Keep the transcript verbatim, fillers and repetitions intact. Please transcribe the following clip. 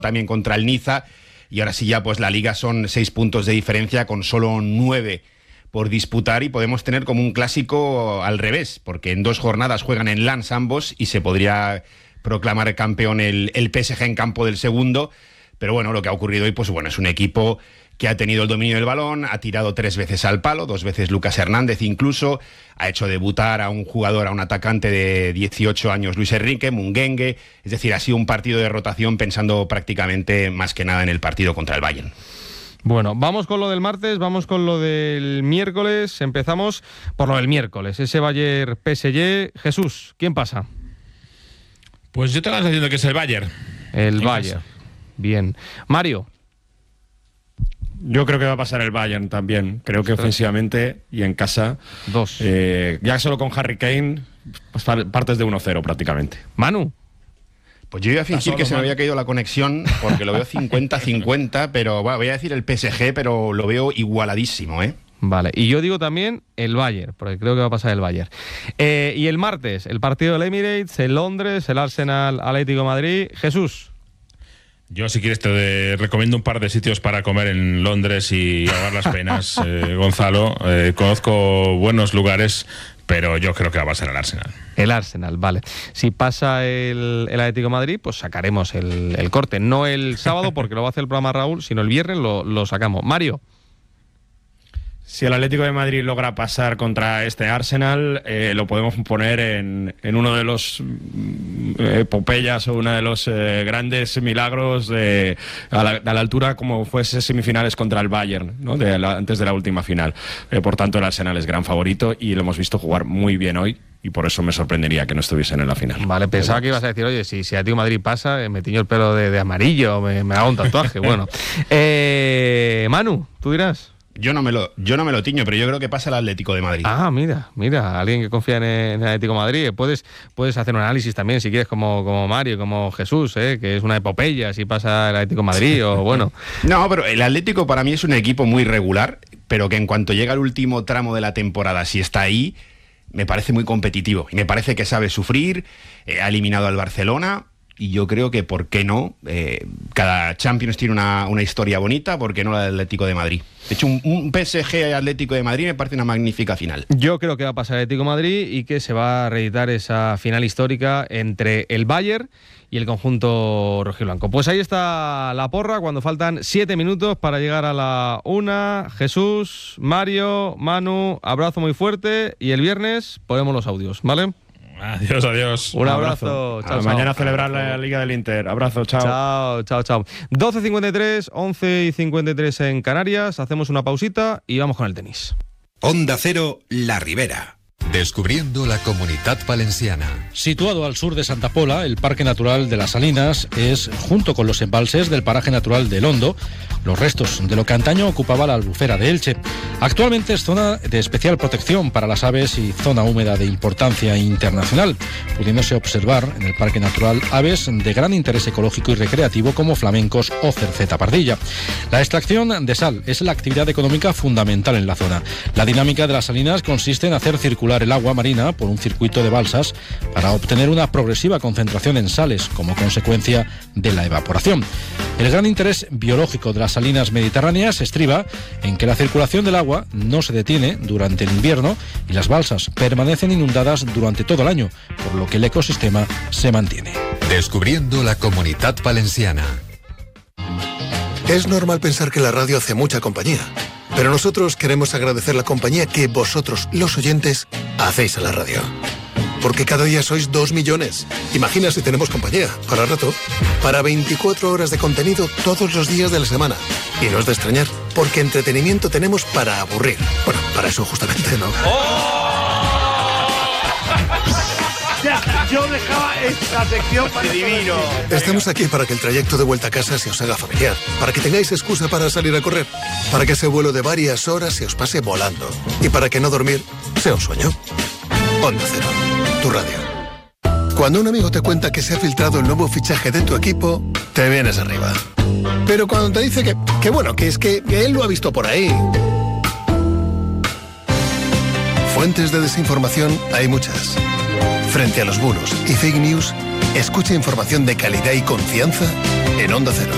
también contra el Niza, y ahora sí ya pues la Liga son seis puntos de diferencia con solo nueve por disputar, y podemos tener como un clásico al revés, porque en dos jornadas juegan en Lens ambos y se podría proclamar campeón el, el P S G en campo del segundo. Pero bueno, lo que ha ocurrido hoy, pues bueno, es un equipo que ha tenido el dominio del balón, ha tirado tres veces al palo, dos veces Lucas Hernández incluso, ha hecho debutar a un jugador, a un atacante de dieciocho años, Luis Enrique, Mungengue. Es decir, ha sido un partido de rotación pensando prácticamente más que nada en el partido contra el Bayern. Bueno, vamos con lo del martes, vamos con lo del miércoles. Empezamos por lo del miércoles, ese Bayern P S G. Jesús, ¿quién pasa? Pues yo tengo la sensación de que es el Bayern. El Bayern. Bien. Mario. Yo creo que va a pasar el Bayern también. Creo que ofensivamente y en casa. Dos. Eh, ya solo con Harry Kane, pues partes de uno cero prácticamente. Manu. Pues yo iba a fingir que se me había caído la conexión porque lo veo cincuenta cincuenta, pero bueno, voy a decir el P S G, pero lo veo igualadísimo, ¿eh? Vale, y yo digo también el Bayern, porque creo que va a pasar el Bayern. Eh, y el martes, el partido del Emirates, en Londres, el Arsenal Atlético de Madrid. Jesús. Yo, si quieres, te recomiendo un par de sitios para comer en Londres y ahogar las penas, eh, Gonzalo. Eh, conozco buenos lugares, pero yo creo que va a pasar el Arsenal. El Arsenal, vale. Si pasa el, el Atlético de Madrid, pues sacaremos el, el corte. No el sábado, porque lo va a hacer el programa Raúl, sino el viernes lo, lo sacamos. Mario. Si el Atlético de Madrid logra pasar contra este Arsenal, eh, lo podemos poner en, en uno de los eh, epopeyas o uno de los eh, grandes milagros de, a, la, a la altura como fuese semifinales contra el Bayern, ¿no? de la, antes de la última final. Eh, por tanto, el Arsenal es gran favorito y lo hemos visto jugar muy bien hoy. Y por eso me sorprendería que no estuviesen en la final. Vale, pensaba que ibas a decir, oye, si, si Atlético de Madrid pasa, me tiño el pelo de, de amarillo, me, me hago un tatuaje. Bueno, eh, Manu, tú dirás. Yo no me lo, yo no me lo tiño, pero yo creo que pasa el Atlético de Madrid. Ah, mira, mira, alguien que confía en el, en el Atlético de Madrid. Puedes, puedes hacer un análisis también, si quieres, como, como Mario, como Jesús, ¿eh? Que es una epopeya si pasa el Atlético de Madrid o bueno. No, pero el Atlético para mí es un equipo muy regular, pero que en cuanto llega al último tramo de la temporada, si está ahí, me parece muy competitivo. Y me parece que sabe sufrir, eh, ha eliminado al Barcelona. Y yo creo que, ¿por qué no? Eh, cada Champions tiene una, una historia bonita, ¿por qué no la del Atlético de Madrid? De hecho, un, un P S G Atlético de Madrid me parece una magnífica final. Yo creo que va a pasar el Atlético de Madrid y que se va a reeditar esa final histórica entre el Bayern y el conjunto rojiblanco. Pues ahí está la porra, cuando faltan siete minutos para llegar a la una. Jesús, Mario, Manu, abrazo muy fuerte y el viernes ponemos los audios, ¿vale? Adiós, adiós. Un abrazo. abrazo. Chao, chao. Mañana celebrar la Liga del Inter. Abrazo, chao. Chao, chao, chao. doce cincuenta y tres, once y cincuenta y tres en Canarias. Hacemos una pausita y vamos con el tenis. Onda Cero, La Ribera. Descubriendo la Comunitat Valenciana. Situado al sur de Santa Pola, el Parque Natural de las Salinas es, junto con los embalses del Paraje Natural del Hondo, los restos de lo que antaño ocupaba la albufera de Elche. Actualmente es zona de especial protección para las aves y zona húmeda de importancia internacional, pudiéndose observar en el Parque Natural aves de gran interés ecológico y recreativo como flamencos o cerceta pardilla. La extracción de sal es la actividad económica fundamental en la zona. La dinámica de las salinas consiste en hacer circular el agua marina por un circuito de balsas para obtener una progresiva concentración en sales como consecuencia de la evaporación. El gran interés biológico de las salinas mediterráneas estriba en que la circulación del agua no se detiene durante el invierno y las balsas permanecen inundadas durante todo el año, por lo que el ecosistema se mantiene. Descubriendo la Comunitat Valenciana. Es normal pensar que la radio hace mucha compañía, pero nosotros queremos agradecer la compañía que vosotros, los oyentes, hacéis a la radio. Porque cada día sois dos millones. Imagina si tenemos compañía, para rato, para veinticuatro horas de contenido todos los días de la semana. Y no es de extrañar, porque entretenimiento tenemos para aburrir. Bueno, para eso justamente, ¿no? ¡Oh! Ya, yo dejaba esta sección para divino. Estamos aquí para que el trayecto de vuelta a casa se os haga familiar, para que tengáis excusa para salir a correr, para que ese vuelo de varias horas se os pase volando y para que no dormir sea un sueño. Onda Cero, tu radio. Cuando un amigo te cuenta que se ha filtrado el nuevo fichaje de tu equipo, te vienes arriba. Pero cuando te dice que, que bueno, que es que, que él lo ha visto por ahí. Fuentes de desinformación hay muchas. Frente a los bulos y fake news, escucha información de calidad y confianza en Onda Cero.